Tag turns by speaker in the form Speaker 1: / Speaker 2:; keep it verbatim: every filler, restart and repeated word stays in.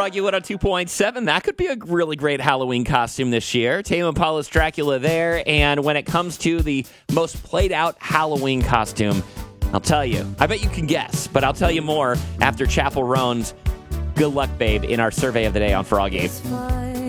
Speaker 1: Froggy one oh two point seven. That could be a really great Halloween costume this year. Tame Impala's Dracula there. And when it comes to the most played out Halloween costume, I'll tell you. I bet you can guess, but I'll tell you more after Chapel Roan's Good Luck Babe in our survey of the day on Froggy.